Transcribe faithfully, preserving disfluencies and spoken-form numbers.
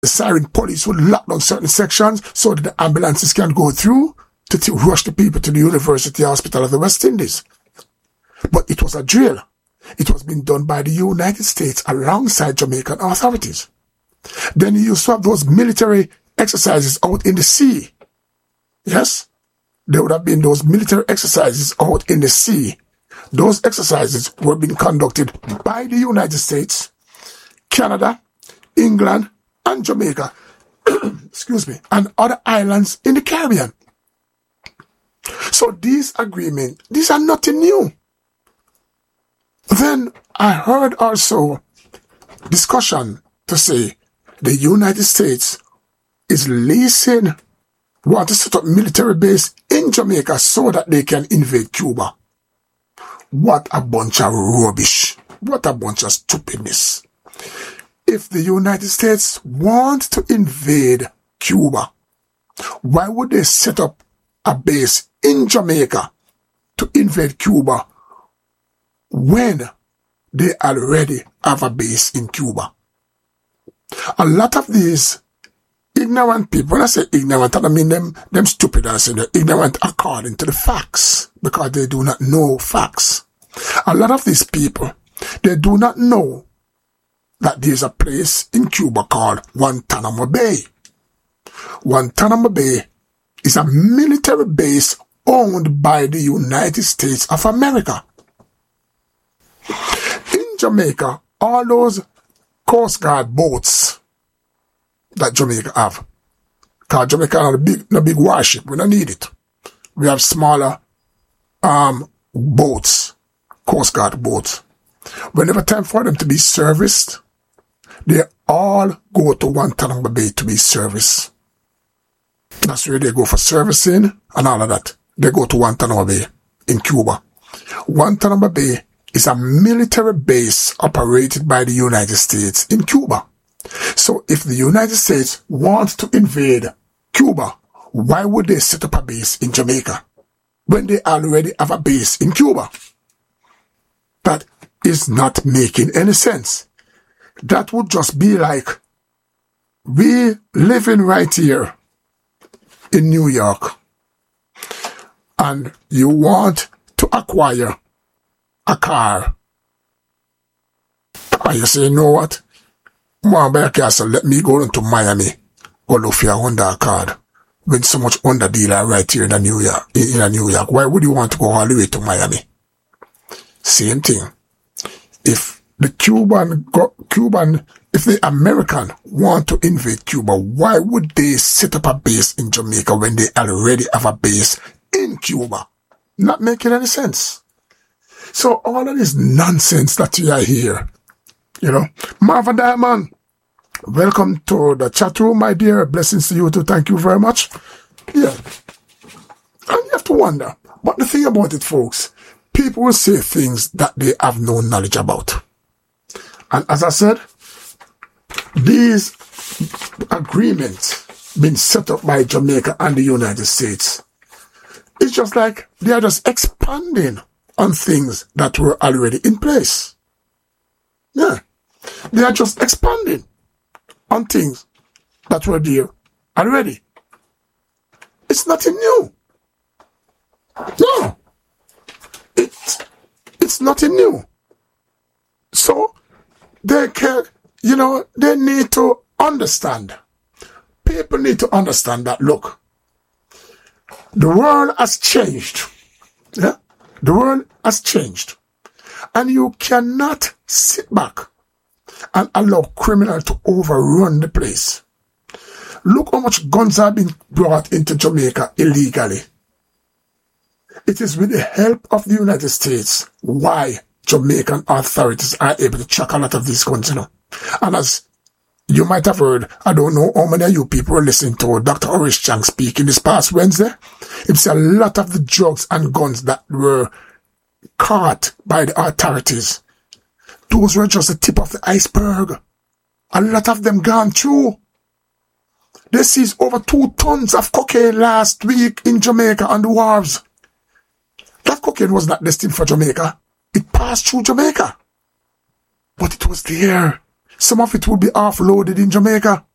the siren police would lock down certain sections so that the ambulances can go through to, to rush the people to the University Hospital of the West Indies. But it was a drill. It was being done by the United States alongside Jamaican authorities. Then you used to have those military exercises out in the sea. Yes? There would have been those military exercises out in the sea. Those exercises were being conducted by the United States, Canada, England, and Jamaica, excuse me, and other islands in the Caribbean. So these agreements, these are nothing new. Then I heard also discussion to say the United States is leasing, want to set up military base in Jamaica so that they can invade Cuba. What a bunch of rubbish. What a bunch of stupidness. If the United States want to invade Cuba, why would they set up a base in Jamaica to invade Cuba when they already have a base in Cuba? A lot of these ignorant people, when I say ignorant, I don't mean them, them stupid, I say they're ignorant according to the facts, because they do not know facts. A lot of these people, they do not know that there's a place in Cuba called Guantanamo Bay. Guantanamo Bay is a military base owned by the United States of America. In Jamaica, all those Coast Guard boats that Jamaica have, because Jamaica has a big, a big warship, we don't need it. We have smaller um boats, Coast Guard boats. Whenever time for them to be serviced, they all go to Guantanamo Bay to be serviced. That's where they go for servicing and all of that. They go to Guantanamo Bay in Cuba. Guantanamo Bay is a military base operated by the United States in Cuba. So if the United States wants to invade Cuba, why would they set up a base in Jamaica when they already have a base in Cuba? That is not making any sense. That would just be like we living right here in New York and you want to acquire a car and you say, you know what? Mom, buy a car, so let me go into Miami or look for a Honda card. With so much Honda dealer right here in New York, in, in New York, why would you want to go all the way to Miami? Same thing. If the Cuban, Cuban, if the American want to invade Cuba, why would they set up a base in Jamaica when they already have a base in Cuba? Not making any sense. So all of this nonsense that you are here, you know, Marvin Diamond, welcome to the chat room, my dear. Blessings to you too. Thank you very much. Yeah. And you have to wonder. But the thing about it, folks, people will say things that they have no knowledge about. And as I said, these agreements being set up by Jamaica and the United States, it's just like they are just expanding on things that were already in place. Yeah. They are just expanding on things that were there already. It's nothing new. No. It's, it's nothing new. So, they can, you know, they need to understand. People need to understand that, look, the world has changed. Yeah? The world has changed. And you cannot sit back and allow criminals to overrun the place. Look how much guns have been brought into Jamaica illegally. It is with the help of the United States why Jamaican authorities are able to track a lot of these guns, you know. And as you might have heard, I don't know how many of you people were listening to Doctor Horace Chang speaking this past Wednesday. It's a lot of the drugs and guns that were caught by the authorities. Those were just the tip of the iceberg. A lot of them gone through. They seized over two tons of cocaine last week in Jamaica on the wharves. That cocaine was not destined for Jamaica. It passed through Jamaica. But it was there. Some of it would be offloaded in Jamaica.